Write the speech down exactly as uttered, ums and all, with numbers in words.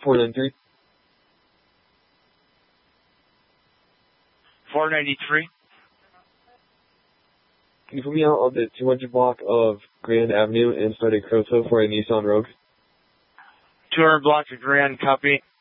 four nine three. four ninety-three. Can you put me out on the two hundred block of Grand Avenue and start a Croto for a Nissan Rogue? two hundred block of Grand, copy.